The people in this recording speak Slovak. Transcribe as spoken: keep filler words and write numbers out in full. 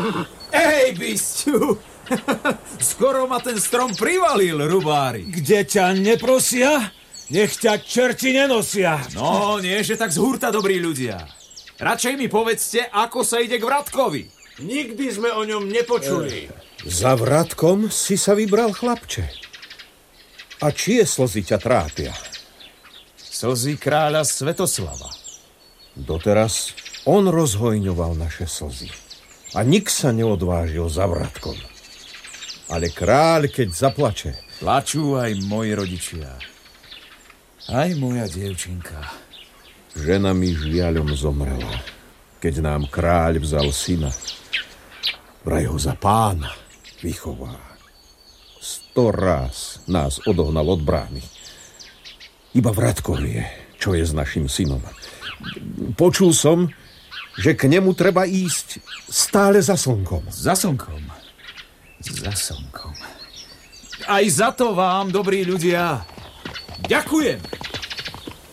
Ej, bysťu! Skoro ma ten strom privalil, rubári. Kde ťa neprosia, nech ťa čerti nenosia. No, nie, že tak z hurta, dobrí ľudia. Radšej mi povedzte, ako sa ide k Vratkovi. Nikdy sme o ňom nepočuli. E, za Vratkom si sa vybral, chlapče. A čie slzy ťa trápia? Slzy kráľa Svetoslava. Doteraz on rozhojňoval naše slzy. A nik sa neodvážil za Vratkom. Ale kráľ, keď zaplače... Plačú aj moji rodičia. Aj moja dievčinka. Žena mi žiaľom zomrela, keď nám kráľ vzal syna. Vraj ho za pána vychová. Sto ráz nás odohnal od brány. Iba Vratko vie, čo je s našim synom. Počul som, že k nemu treba ísť stále za slnkom. Za slnkom? Za slnkom. Aj za to vám, dobrí ľudia, ďakujem.